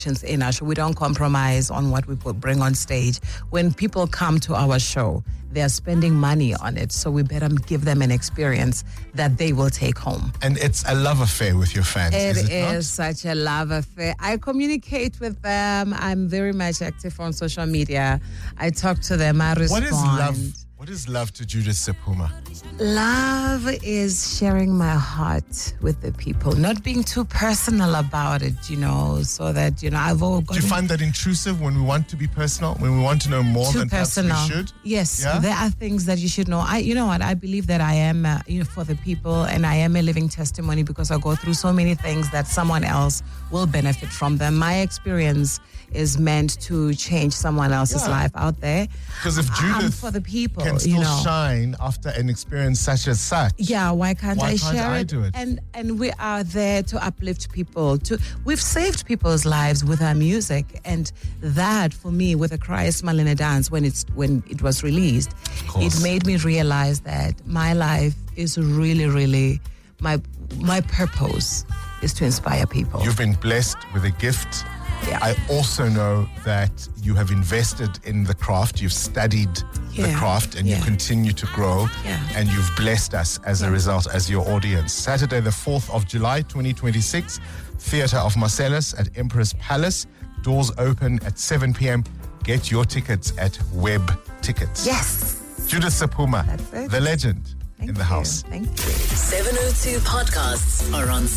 in our show. We don't compromise on what we bring on stage. When people come to our show, they are spending money on it, so we better give them an experience that they will take home. And it's a love affair with your fans, is it not? It is such a love affair. I communicate with them. I'm very much active on social media. I talk to them. I respond. What is love? What is love to Judith Sephuma? Love is sharing my heart with the people, not being too personal about it, so that, I've all got... Do you find that intrusive when we want to be personal, when we want to know more than perhaps we should? Yes, yeah? There are things that you should know. You know what? I believe that I am, for the people, and I am a living testimony because I go through so many things that someone else will benefit from them. My experience is meant to change someone else's life out there. Because if Judith for the people, can still shine after an experience such as such, why can't I share it? Do it? And we are there to uplift people. We've saved people's lives with our music, and that for me, with A Cry, a Smile and a Dance, when it was released, it made me realize that my life is really, really my purpose is to inspire people. You've been blessed with a gift. Yeah. I also know that you have invested in the craft. You've studied the craft, and you continue to grow. Yeah. And you've blessed us as a result, as your audience. Saturday, the 4th of July, 2026, Theatre of Marcellus at Empress Palace. Doors open at 7 p.m. Get your tickets at Web Tickets. Yes. Judith Sephuma, the legend. In the house. Thank you. 702 podcasts are on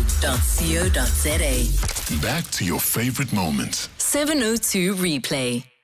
702.co.za. Back to your favorite moments. 702 Replay.